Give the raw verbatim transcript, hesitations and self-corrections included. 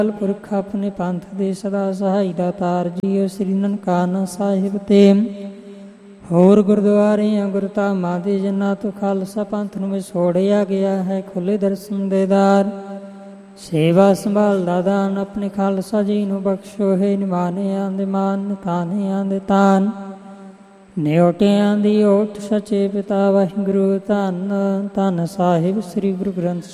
ਪੁਰਖ ਆਪਣੇ ਪੰਥ ਦੇ ਸਦਾ ਸਹਾਈ ਦਾਤਾਰ ਜੀਓ ਸ੍ਰੀ ਨਨਕਾਣਾ ਸਾਹਿਬ ਤੇ ਹੋਰ ਗੁਰਦੁਆਰਿਆਂ ਗੁਰਧਾਮਾਂ ਦੇ ਜਿਨ੍ਹਾਂ ਤੋਂ ਖਾਲਸਾ ਪੰਥ ਨੂੰ ਵਿਛੋੜਿਆ ਗਿਆ ਹੈ ਖੁੱਲੇ ਦਰਸ਼ਨ ਦੇਦਾਰ ਸੇਵਾ ਸੰਭਾਲ ਦਾ ਦਾਨ ਆਪਣੇ ਖਾਲਸਾ ਜੀ ਨੂੰ ਬਖਸ਼ੋ ਹੈ ਨਿਮਾਨਿਆਂ ਦੇ ਮਾਨ ਤਾਨਿਆਂ ਦੇ ਤਾਨ ਨਿਉਟਿਆਂ ਦੀ ਓਟ ਸੱਚੇ ਪਿਤਾ ਵਾਹਿਗੁਰੂ ਧੰਨ ਧੰਨ ਸਾਹਿਬ ਸ੍ਰੀ ਗੁਰੂ ਗ੍ਰੰਥ